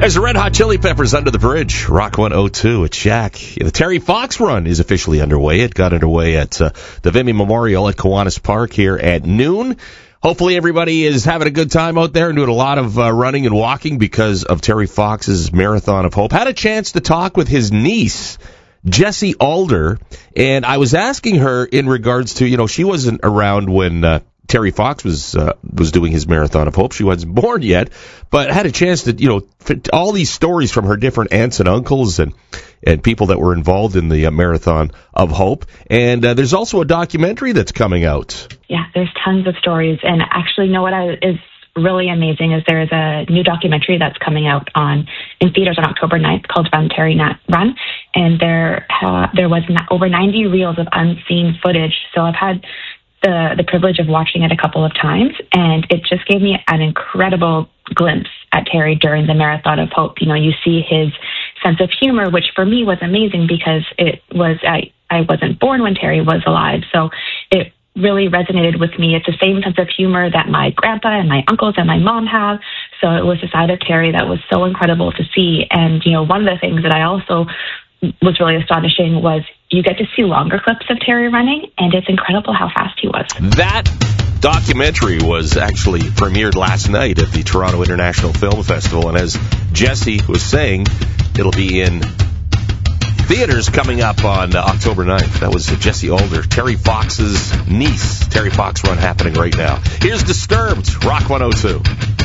There's the Red Hot Chili Peppers Under the Bridge, Rock 102 at Shack. The Terry Fox run is officially underway. It got underway at the Vimy Memorial at Kiwanis Park here at noon. Hopefully everybody is having a good time out there and doing a lot of running and walking because of Terry Fox's Marathon of Hope. Had a chance to talk with his niece, Jessie Alder, and I was asking her in regards to, she wasn't around when Terry Fox was doing his Marathon of Hope. She wasn't born yet, but had a chance to, all these stories from her different aunts and uncles and people that were involved in the Marathon of Hope. And there's also a documentary that's coming out. Yeah, there's tons of stories. And actually, what is really amazing is there is a new documentary that's coming out in theaters on October 9th called Run, Terry, Run. And there was over 90 reels of unseen footage. So I've had the privilege of watching it a couple of times, and it just gave me an incredible glimpse at Terry during the Marathon of Hope. You see his sense of humor, which for me was amazing because I wasn't born when Terry was alive, so it really resonated with me. It's the same sense of humor that my grandpa and my uncles and my mom have, so it was a side of Terry that was so incredible to see. And, one of the things that I also was really astonishing was you get to see longer clips of Terry running, and it's incredible how fast he was. That documentary was actually premiered last night at the Toronto International Film Festival, and as Jessie was saying, it'll be in theaters coming up on October 9th. That was Jessie Alder, Terry Fox's niece. Terry Fox run happening right now. Here's Disturbed, Rock 102.